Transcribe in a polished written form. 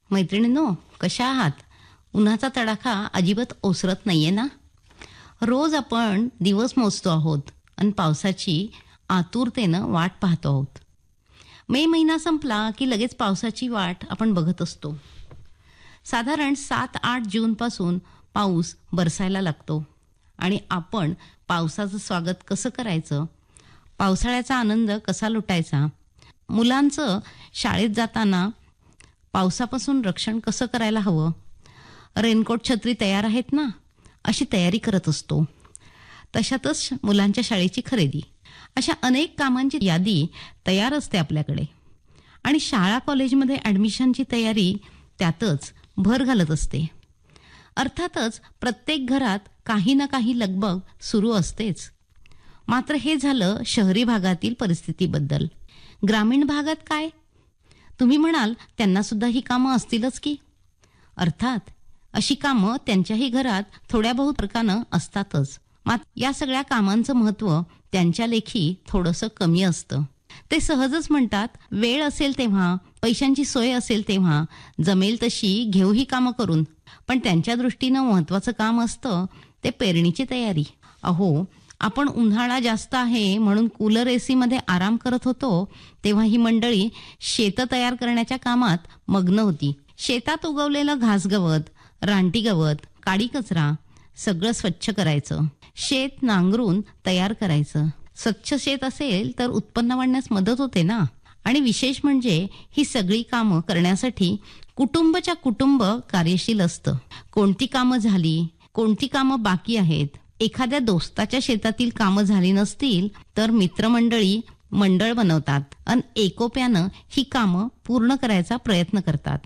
मैत्रिणींनो, कशा आहात? उन्हाचा तडाखा अजिबात ओसरत नाहीये ना? रोज आपण दिवस मोजतो आहोत आणि पावसाची आतुरतेनं वाट पाहतो आहोत. मे महिना संपला की लगेच पावसाची वाट आपण बघत असतो. साधारण 7-8 जूनपासून पाऊस बरसायला लागतो आणि आपण पावसाचं स्वागत कसं करायचं, पावसाळ्याचा आनंद कसा लुटायचा, मुलांचं शाळेत जाताना पावसापासून रक्षण कसं करायला हवं, रेनकोट छत्री तयार आहेत ना, अशी तयारी करत असतो. तशातच मुलांच्या शाळेची खरेदी, अशा अनेक कामांची यादी तयार असते आपल्याकडे. आणि शाळा कॉलेजमध्ये ॲडमिशनची तयारी त्यातच भर घालत असते. अर्थातच प्रत्येक घरात काही ना काही लगबग सुरू असतेच. मात्र हे झालं शहरी भागातील परिस्थितीबद्दल. ग्रामीण भागात काय? तुम्ही म्हणाल त्यांना सुद्धा ही कामं असतीलच की? अर्थात अशी कामं त्यांच्याही घरात थोड्या बहुत फरकानं असतातच. मात्र या सगळ्या कामांचं महत्त्व त्यांच्या लेखी थोडंसं कमी असतं. ते सहजच म्हणतात, वेळ असेल तेव्हा, पैशांची सोय असेल तेव्हा, जमेल तशी घेऊ ही कामं करून. पण त्यांच्या दृष्टीनं महत्त्वाचं काम असतं ते पेरणीची तयारी. अहो, आपण उन्हाळा जास्त आहे म्हणून कूलर एसीमध्ये आराम करत होतो, तेव्हा ही मंडळी शेतं तयार करण्याच्या कामात मग्न होती. शेतात उगवलेलं घासगवत, रानटी गवत, काडी कचरा सगळं स्वच्छ करायचं. शेत नांगरून तयार करायचं. स्वच्छ शेत असेल तर उत्पन्न वाढण्यास मदत होते ना. आणि विशेष म्हणजे ही सगळी कामं करण्यासाठी कुटुंबच्या कुटुंब कार्यशील असतं. कोणती कामं झाली, कोणती कामं बाकी आहेत, एखाद्या दोस्ताच्या शेतातील कामं झाली नसतील तर मित्रमंडळी मंडळ बनवतात आणि एकोप्यानं ही कामं पूर्ण करायचा प्रयत्न करतात.